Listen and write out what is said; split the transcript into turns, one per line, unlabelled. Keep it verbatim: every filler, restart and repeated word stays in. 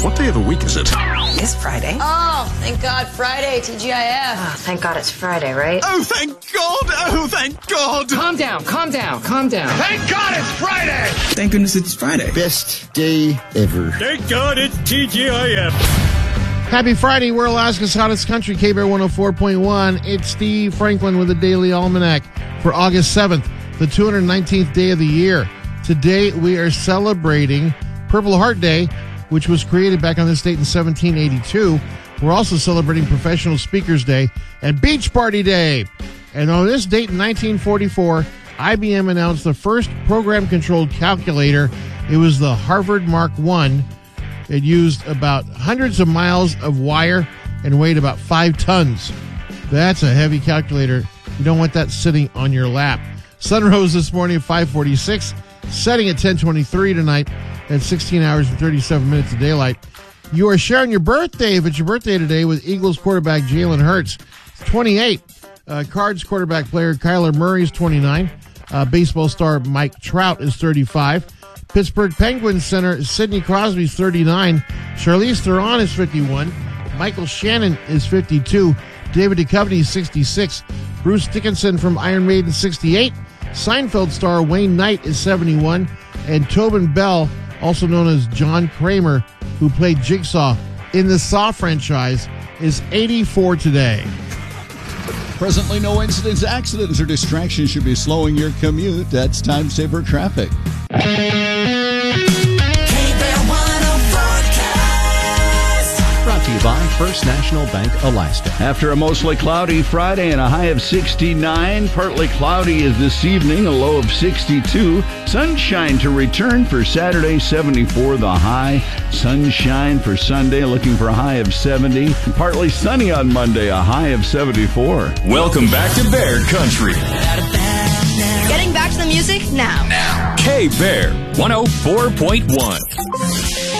What day of the week is it?
It's Friday.
Oh, thank God, Friday, T G I F.
Oh, thank God it's Friday, right?
Oh, thank God! Oh, thank God!
Calm down, calm down, calm down.
Thank God it's Friday!
Thank goodness it's Friday.
Best day ever.
Thank God it's T G I F.
Happy Friday. We're Alaska's hottest country, K-Bear one oh four point one. It's Steve Franklin with the Daily Almanac for August seventh, the two hundred nineteenth day of the year. Today, we are celebrating Purple Heart Day, which was created back on this date in seventeen eighty-two. We're also celebrating Professional Speakers Day and Beach Party Day. And on this date in nineteen forty-four, I B M announced the first program-controlled calculator. It was the Harvard Mark one. It used about hundreds of miles of wire and weighed about five tons. That's a heavy calculator. You don't want that sitting on your lap. Sun rose this morning at five forty-six, setting at ten twenty-three tonight at sixteen hours and thirty-seven minutes of daylight. You are sharing your birthday, if it's your birthday today, with Eagles quarterback Jalen Hurts, twenty-eight. Uh, Cards quarterback player Kyler Murray is twenty-nine. Uh, baseball star Mike Trout is thirty-five. Pittsburgh Penguins center Sidney Crosby is thirty-nine. Charlize Theron is fifty-one. Michael Shannon is fifty-two. David Duchovny is sixty-six. Bruce Dickinson from Iron Maiden, sixty-eight. Seinfeld star Wayne Knight is seventy-one. And Tobin Bell, also known as John Kramer, who played Jigsaw in the Saw franchise, is eighty-four today.
Presently, no incidents, accidents, or distractions should be slowing your commute. That's time saver traffic.
Brought to you by First National Bank, Alaska.
After a mostly cloudy Friday and a high of sixty-nine, partly cloudy is this evening, a low of sixty-two. Sunshine to return for Saturday, seventy-four the high. Sunshine for Sunday, looking for a high of seventy. Partly sunny on Monday, a high of seventy-four.
Welcome back to Bear Country.
Getting back to the music now.
Now. K-Bear one oh four point one.